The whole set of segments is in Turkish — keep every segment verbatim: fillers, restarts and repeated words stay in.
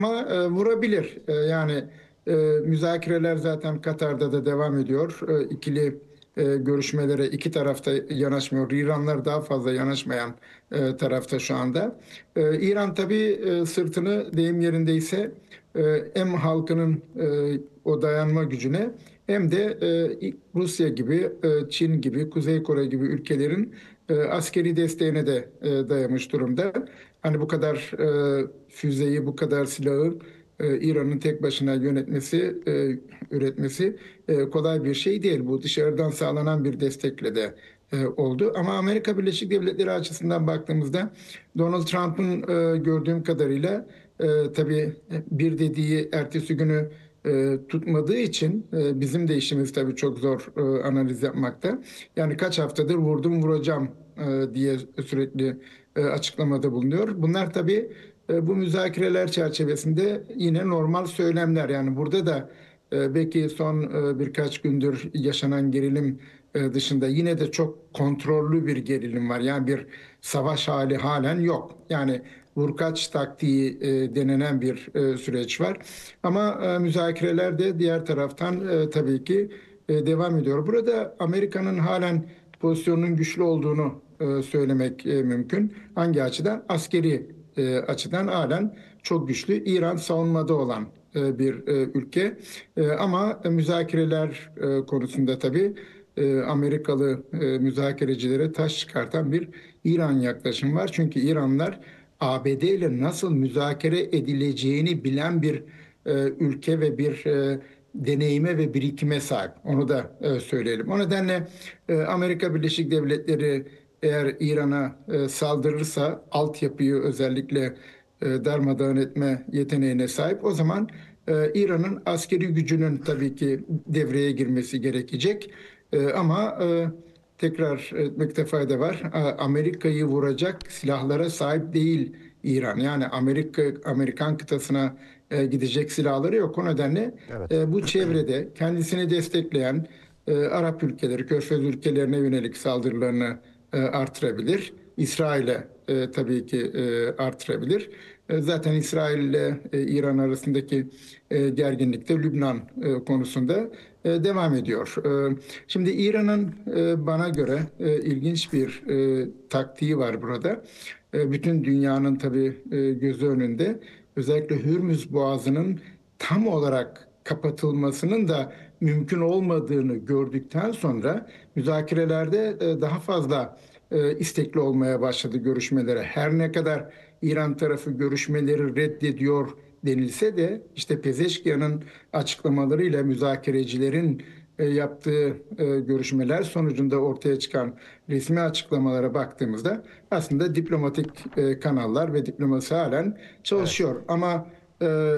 Ama e, vurabilir. E, yani e, müzakereler zaten Katar'da da devam ediyor. E, ikili e, görüşmelere iki tarafta yanaşmıyor. İranlar daha fazla yanaşmayan e, tarafta şu anda. E, İran tabii e, sırtını deyim yerindeyse e, hem halkının e, o dayanma gücüne hem de e, Rusya gibi, e, Çin gibi, Kuzey Kore gibi ülkelerin e, askeri desteğine de e, dayamış durumda. Hani bu kadar e, füzeyi, bu kadar silahı e, İran'ın tek başına yönetmesi, e, üretmesi e, kolay bir şey değil. Bu dışarıdan sağlanan bir destekle de e, oldu. Ama Amerika Birleşik Devletleri açısından baktığımızda Donald Trump'ın e, gördüğüm kadarıyla e, tabii bir dediği ertesi günü e, tutmadığı için e, bizim de işimiz tabii çok zor e, analiz yapmakta. Yani kaç haftadır vurdum vuracağım e, diye sürekli e, açıklamada bulunuyor. Bunlar tabii e, bu müzakereler çerçevesinde yine normal söylemler. Yani burada da e, belki son e, birkaç gündür yaşanan gerilim e, dışında yine de çok kontrollü bir gerilim var. Yani bir savaş hali halen yok. Yani vurkaç taktiği e, denilen bir e, süreç var. Ama e, müzakereler de diğer taraftan e, tabii ki e, devam ediyor. Burada Amerika'nın halen pozisyonunun güçlü olduğunu e, söylemek e, mümkün. Hangi açıdan? Askeri e, açıdan halen çok güçlü. İran savunmada olan e, bir e, ülke. E, ama müzakereler e, konusunda tabii e, Amerikalı e, müzakerecilere taş çıkartan bir İran yaklaşım var. Çünkü İranlılar A B D ile nasıl müzakere edileceğini bilen bir e, ülke ve bir e, deneyime ve birikime sahip. Onu da e, söyleyelim. O nedenle e, Amerika Birleşik Devletleri eğer İran'a e, saldırırsa altyapıyı özellikle e, darmadağın etme yeteneğine sahip. O zaman e, İran'ın askeri gücünün tabii ki devreye girmesi gerekecek. E, ama e, tekrar etmekte fayda var. Amerika'yı vuracak silahlara sahip değil İran. Yani Amerika Amerikan kıtasına e, gidecek silahları yok. O nedenle Evet. e, bu çevrede kendisini destekleyen e, Arap ülkeleri, Körfez ülkelerine yönelik saldırılarını e, artırabilir. İsrail'e e, tabii ki e, artırabilir. E, zaten İsrail ile e, İran arasındaki e, gerginlik de Lübnan e, konusunda e, devam ediyor. E, şimdi İran'ın e, bana göre e, ilginç bir e, taktiği var burada. E, bütün dünyanın tabii e, gözü önünde. Özellikle Hürmüz Boğazı'nın tam olarak kapatılmasının da mümkün olmadığını gördükten sonra müzakerelerde e, daha fazla e, istekli olmaya başladı görüşmelere. Her ne kadar İran tarafı görüşmeleri reddediyor denilse de işte Pezeşkian'ın açıklamalarıyla müzakerecilerin e, yaptığı e, görüşmeler sonucunda ortaya çıkan resmi açıklamalara baktığımızda aslında diplomatik e, kanallar ve diplomasi halen Evet. çalışıyor. Ama e,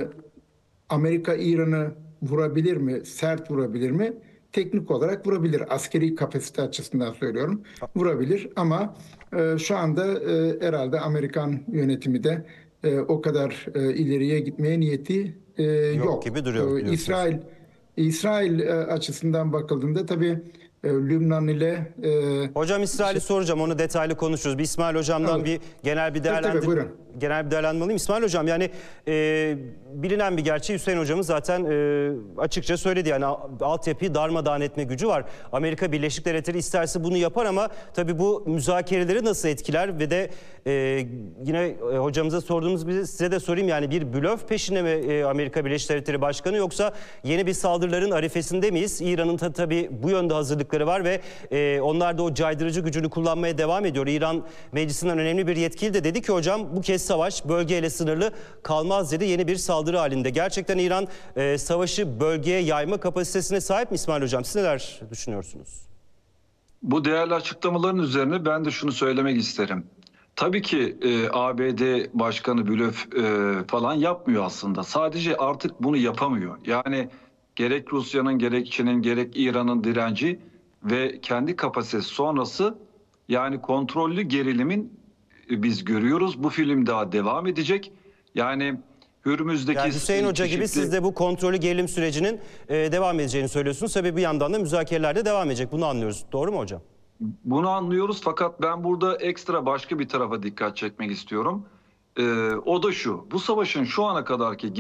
Amerika İran'ı vurabilir mi? Sert vurabilir mi? Teknik olarak vurabilir. Askeri kapasite açısından söylüyorum. Vurabilir ama e, şu anda e, herhalde Amerikan yönetimi de e, o kadar e, ileriye gitmeye niyeti e, Yok yok. gibi duruyor E, diyorsunuz. İsrail İsrail e, açısından bakıldığında tabii e, Lübnan ile Hocam e, İsrail'i şey, soracağım, onu detaylı konuşuruz. Bir İsmail hocamdan alır. bir genel bir Tabii tabii değerlendir buyurun. genel bir değerlendirme alayım. İsmail hocam, yani e, bilinen bir gerçeği Hüseyin hocamız zaten e, açıkça söyledi. Yani a- altyapıyı darmadağın etme gücü var. Amerika Birleşik Devletleri isterse bunu yapar ama tabii bu müzakereleri nasıl etkiler ve de e, yine e, hocamıza sorduğumuz bir size de sorayım, yani bir blöf peşinde mi e, Amerika Birleşik Devletleri Başkanı, yoksa yeni bir saldırıların arifesinde miyiz? İran'ın ta, tabii bu yönde hazırlıkları var ve e, onlar da o caydırıcı gücünü kullanmaya devam ediyor. İran Meclisi'nden önemli bir yetkili de dedi ki hocam bu kez savaş bölgeyle sınırlı kalmaz dedi, yeni bir saldırı halinde. Gerçekten İran e, savaşı bölgeye yayma kapasitesine sahip mi İsmail hocam? Siz neler düşünüyorsunuz? Bu değerli açıklamaların üzerine ben de şunu söylemek isterim. Tabii ki e, A B D Başkanı blöf e, falan yapmıyor aslında. Sadece artık bunu yapamıyor. Yani gerek Rusya'nın, gerek Çin'in, gerek İran'ın direnci ve kendi kapasitesi sonrası, yani kontrollü gerilimin e, biz görüyoruz. Bu film daha devam edecek. Yani Hürmüz'deki Yani Hüseyin e, Hoca gibi siz çeşitli... de bu kontrollü gerilim sürecinin e, devam edeceğini söylüyorsunuz. Tabii bir yandan da müzakereler de devam edecek. Bunu anlıyoruz. Doğru mu hocam? Bunu anlıyoruz, fakat ben burada ekstra başka bir tarafa dikkat çekmek istiyorum. Ee, o da şu: bu savaşın şu ana kadarki